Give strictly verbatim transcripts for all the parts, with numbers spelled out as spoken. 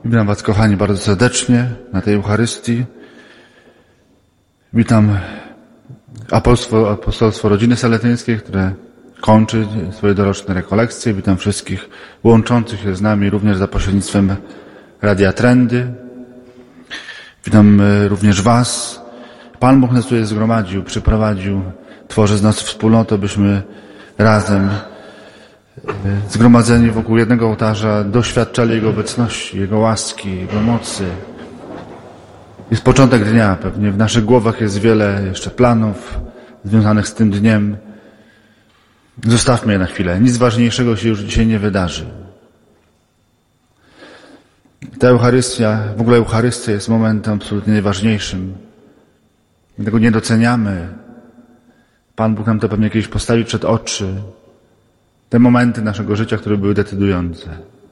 Witam Was, kochani, bardzo serdecznie na tej Eucharystii. Witam apostolstwo, apostolstwo Rodziny Saletyńskiej, które kończy swoje doroczne rekolekcje. Witam wszystkich łączących się z nami również za pośrednictwem Radia Trendy. Witam również Was. Pan Bóg nas tutaj zgromadził, przyprowadził, tworzy z nas wspólnotę, byśmy razem zgromadzeni wokół jednego ołtarza doświadczali Jego obecności, Jego łaski, Jego mocy. Jest początek dnia, pewnie w naszych głowach jest wiele jeszcze planów związanych z tym dniem. Zostawmy je na chwilę. Nic ważniejszego się już dzisiaj nie wydarzy. Ta Eucharystia, w ogóle Eucharystia jest momentem absolutnie najważniejszym. Tego nie doceniamy. Pan Bóg nam to pewnie kiedyś postawi przed oczy. Te momenty naszego życia, które były decydujące.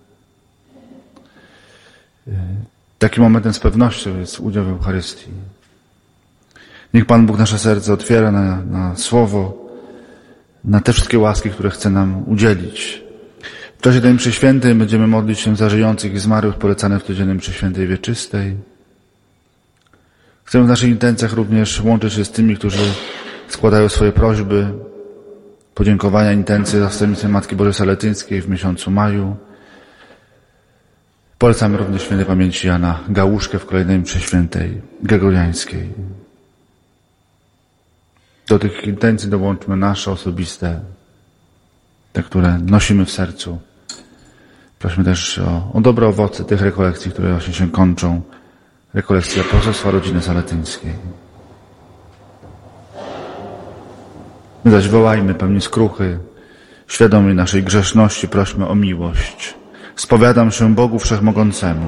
Takim momentem z pewnością jest udział w Eucharystii. Niech Pan Bóg nasze serce otwiera na, na Słowo, na te wszystkie łaski, które chce nam udzielić. W czasie tej mszy świętej będziemy modlić się za żyjących i zmarłych, polecane w codziennej mszy świętej wieczystej. Chcemy w naszych intencjach również łączyć się z tymi, którzy składają swoje prośby, podziękowania, intencje za wstawiennictwem Matki Bożej Saletyńskiej w miesiącu maju. Polecamy również świętej pamięci Jana Gałuszkę w kolejnej mszy świętej gregoriańskiej. Do tych intencji dołączmy nasze osobiste, te, które nosimy w sercu. Prośmy też o, o dobre owoce tych rekolekcji, które właśnie się kończą. Rekolekcji Apostolstwa Rodziny Saletyńskiej. My zaś wołajmy, pełni skruchy, świadomi naszej grzeszności, prośmy o miłość. Spowiadam się Bogu Wszechmogącemu,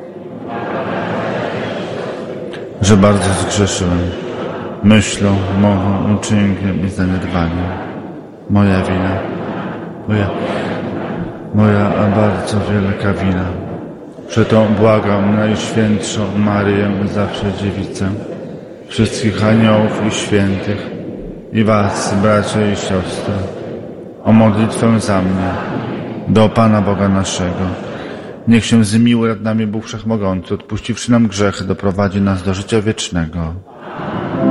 że bardzo zgrzeszyłem myślą, mową, uczynkiem i zaniedbaniem. Moja wina, moja, moja bardzo wielka wina. Przeto błagam Najświętszą Maryję, zawsze Dziewicę, wszystkich aniołów i świętych, i Was, bracia i siostry, o modlitwę za mnie, do Pana Boga naszego. Niech się zmiłuje nad nami Bóg Wszechmogący, odpuściwszy nam grzechy, doprowadzi nas do życia wiecznego.